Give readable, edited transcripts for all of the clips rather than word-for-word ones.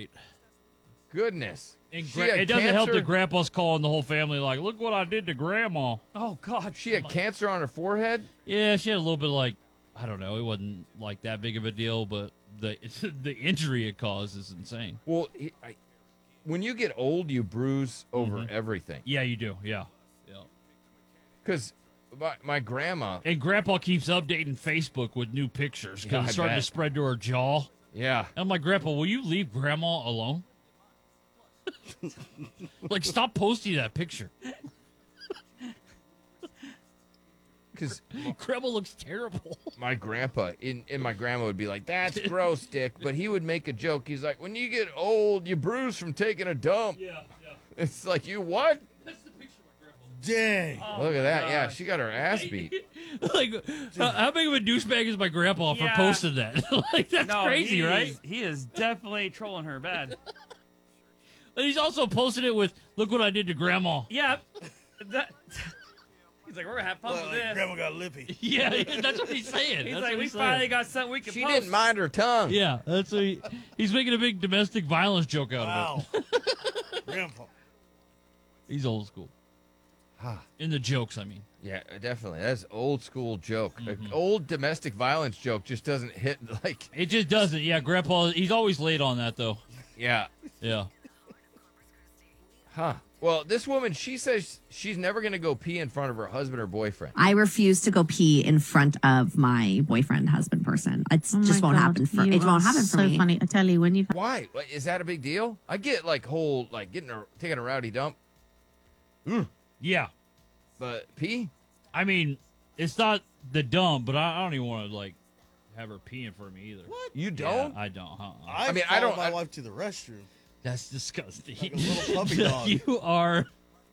Goodness. And She had it doesn't help cancer? that Grandpa's calling the whole family like, look what I did to Grandma. Oh God. She had cancer on her forehead? Yeah, she had a little bit of like, I don't know. It wasn't like that big of a deal, but the the injury it caused is insane. Well, when you get old, you bruise over everything. Yeah, you do. Yeah. Yeah. Because my grandma. And Grandpa keeps updating Facebook with new pictures because Yeah, it's I starting to bet. spread to her jaw. Yeah. I'm like, Grandpa, will you leave Grandma alone? Like, stop posting that picture. Because Grandma looks terrible. my grandpa and my grandma would be like, that's gross, Dick. But he would make a joke. He's like, when you get old, you bruise from taking a dump. Yeah. It's like, you what? That's the picture of my grandpa. Dang. Look at that. Yeah, she got her ass beat. Like, how big of a douchebag is my grandpa for Yeah. posting that? Like, that's No, crazy, right? He is definitely trolling her bad. But he's also posting it with, look what I did to Grandma. Yeah. He's like, we're gonna have fun Well, with this. Grandma got lippy. Yeah, that's what he's saying. He's That's like, what we he's finally saying. got something we can She post. didn't mind her tongue. Yeah, that's what he's making a big domestic violence joke out of it. Wow. Grandpa. He's old school. In the jokes, I mean. Yeah, definitely. That's old school joke. An old domestic violence joke just doesn't hit like. It just doesn't. Yeah, Grandpa, he's always late on that, though. Yeah. Yeah. Huh. Well, this woman, she says she's never going to go pee in front of her husband or boyfriend. I refuse to go pee in front of my boyfriend, husband, person. It just won't happen for You it. Won't are happen for so me. funny. I tell you, when you Why? Is that a big deal? I get like taking a rowdy dump, Yeah. but pee? I mean, it's not the dumb, but I don't even want to, like, have her pee in front of me either. What? You Yeah, don't? I don't. I mean, follow I don't- my wife to the restroom. That's disgusting. Like a little puppy dog. You are.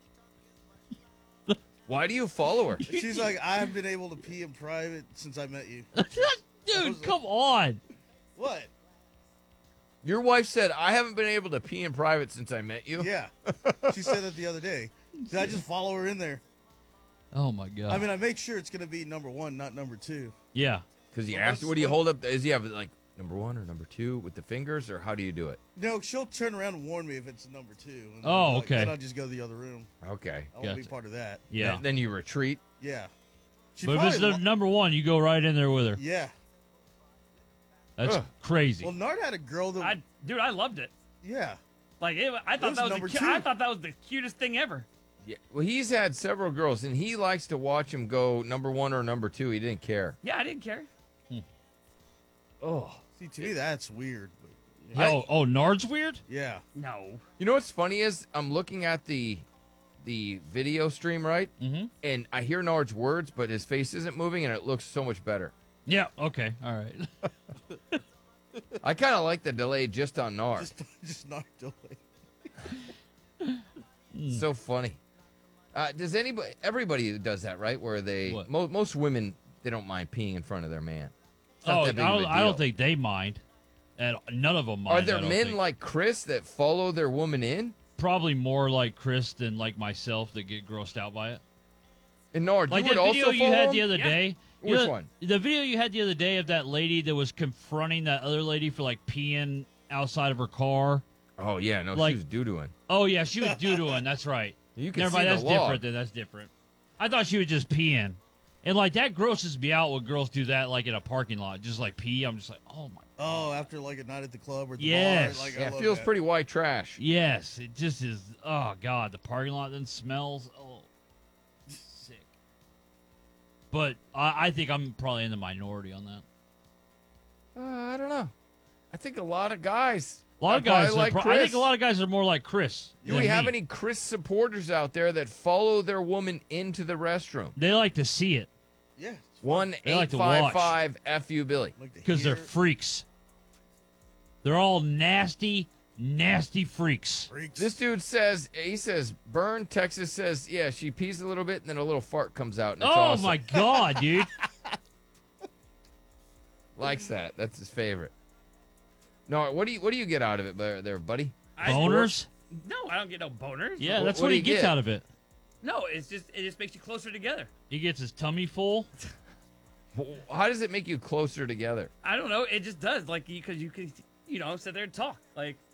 Why do you follow her? She's like, I have been able to pee in private since I met you. Dude, come on. What? Your wife said, I haven't been able to pee in private since I met you. Yeah. She said that the other day. Did I just follow her in there? Oh, my God. I mean, I make sure it's going to be number one, not number two. yeah. Because you asked, what do you hold up? Does he have like number one or number two with the fingers, or how do you do it? No, she'll turn around and warn me if it's number two. And Oh, like, okay. Then I'll just go to the other room. Okay. I won't be Gotcha. part of that. Yeah. Then you retreat. Yeah. She But if it's probably the lo- number one, you go right in there with her. Yeah. That's Ugh. crazy. Well, Nard had a girl that. I loved it. Yeah. Like, I was thought that was number the two. I thought that was the cutest thing ever. Yeah. Well, he's had several girls, and he likes to watch him go number one or number two. He didn't care. Yeah, I didn't care. Oh. See, to me, that's weird. But, Oh, Nard's weird? yeah. No. You know what's funny is I'm looking at the video stream, right? Mm-hmm. And I hear Nard's words, but his face isn't moving, and it looks so much better. Yeah, okay. All right. I kind of like the delay just on Nard. Just Nard delay. So funny. Does everybody does that, right? Where they, What? most women, they don't mind peeing in front of their man. It's not Oh, that big of a I don't deal. think they mind. And none of them mind. Are there I don't men think. like Chris that follow their woman in? Probably more like Chris than like myself that get grossed out by it. And Nard, Like you would that also video you follow had him? the other Yeah. day. You Which know, one? The video you had the other day of that lady that was confronting that other lady for like peeing outside of her car. Oh, yeah. No, Like- she was doo-dooing. Oh yeah, she was doo-dooing. That's right. You can Never see mind, the that's log. different. Then that's different. I thought she was just peeing, and like that grosses me out when girls do that, like in a parking lot, just like pee. I'm just like, oh my. Oh, after like a night at the club or the Yes. bar. Like, I Yeah, it love feels that. pretty white trash. Yes, it just is. Oh god, the parking lot then smells. Oh, sick. But I think I'm probably in the minority on that. I don't know. I think a lot of guys. A lot of probably guys, like I Chris. think a lot of guys are more like Chris. Do than we have me. any Chris supporters out there that follow their woman into the restroom? They like to see it Yeah. They like to watch. 1-855 FU Billy. Like to because they're hear it. freaks. They're all nasty, nasty freaks. Freaks. This dude says, Burn, Texas says, yeah, she pees a little bit and then a little fart comes out. And it's Oh awesome. my god, dude! Likes that. That's his favorite. No, what do you get out of it there, buddy? Boners? No, I don't get no boners. Yeah, What- that's what what do he you gets get? out of it. No, it just makes you closer together. He gets his tummy full. How does it make you closer together? I don't know. It just does. Like because you can sit there and talk. Like